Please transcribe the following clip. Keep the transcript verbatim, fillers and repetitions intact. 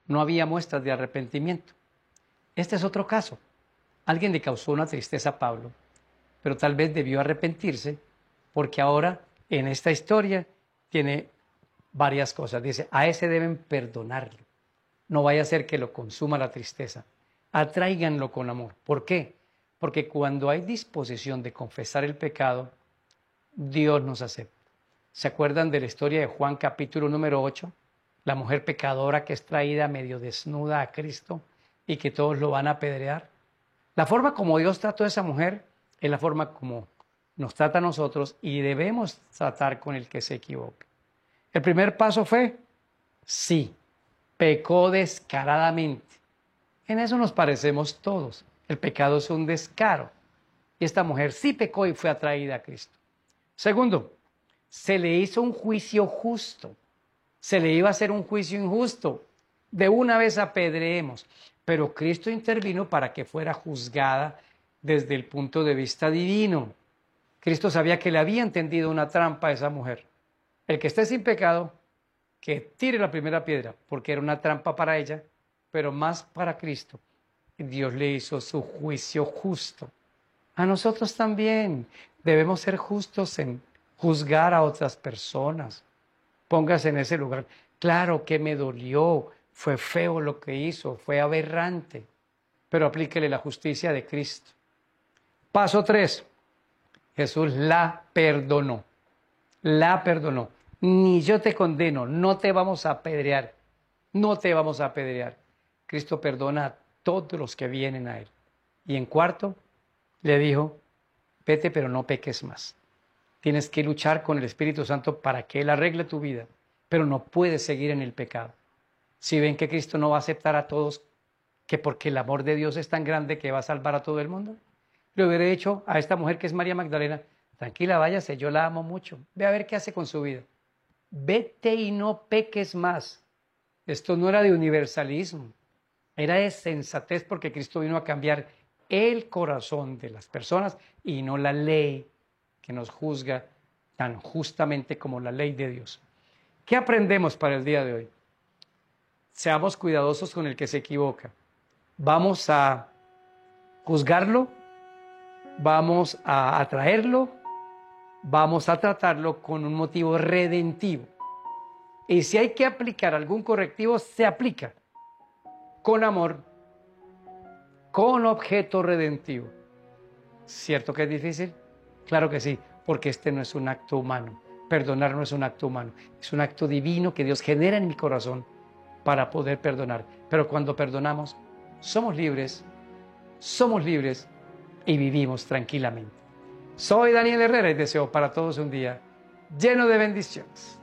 no había muestras de arrepentimiento. Este es otro caso. Alguien le causó una tristeza a Pablo, pero tal vez debió arrepentirse porque ahora en esta historia tiene varias cosas. Dice, a ese deben perdonarlo. No vaya a ser que lo consuma la tristeza. Atráiganlo con amor. ¿Por qué? Porque cuando hay disposición de confesar el pecado, Dios nos acepta. ¿Se acuerdan de la historia de Juan capítulo número ocho? La mujer pecadora que es traída medio desnuda a Cristo y que todos lo van a apedrear. La forma como Dios trató a esa mujer es la forma como nos trata a nosotros y debemos tratar con el que se equivoca. El primer paso fue, sí, pecó descaradamente. En eso nos parecemos todos. El pecado es un descaro. Y esta mujer sí pecó y fue atraída a Cristo. Segundo, se le hizo un juicio justo. Se le iba a hacer un juicio injusto. De una vez apedreemos. Pero Cristo intervino para que fuera juzgada desde el punto de vista divino. Cristo sabía que le había entendido una trampa a esa mujer. El que esté sin pecado, que tire la primera piedra, porque era una trampa para ella, pero más para Cristo. Dios le hizo su juicio justo. A nosotros también debemos ser justos en juzgar a otras personas. Póngase en ese lugar. Claro que me dolió, fue feo lo que hizo, fue aberrante, pero aplíquele la justicia de Cristo. Paso tres. Jesús la perdonó. La perdonó. Ni yo te condeno, no te vamos a apedrear, no te vamos a apedrear. Cristo perdona a todos los que vienen a Él. Y en cuarto, le dijo, vete pero no peques más. Tienes que luchar con el Espíritu Santo para que Él arregle tu vida, pero no puedes seguir en el pecado. Si ven que Cristo no va a aceptar a todos, que porque el amor de Dios es tan grande que va a salvar a todo el mundo, le hubiera dicho a esta mujer que es María Magdalena, tranquila, váyase, yo la amo mucho, ve a ver qué hace con su vida. Vete y no peques más. Esto no era de universalismo, era de sensatez porque Cristo vino a cambiar el corazón de las personas y no la ley que nos juzga tan justamente como la ley de Dios. ¿Qué aprendemos para el día de hoy? Seamos cuidadosos con el que se equivoca. Vamos a juzgarlo, vamos a atraerlo, vamos a tratarlo con un motivo redentivo. Y si hay que aplicar algún correctivo, se aplica con amor, con objeto redentivo. ¿Cierto que es difícil? Claro que sí, porque este no es un acto humano. Perdonar no es un acto humano, es un acto divino que Dios genera en mi corazón para poder perdonar. Pero cuando perdonamos, somos libres, somos libres y vivimos tranquilamente. Soy Daniel Herrera y deseo para todos un día lleno de bendiciones.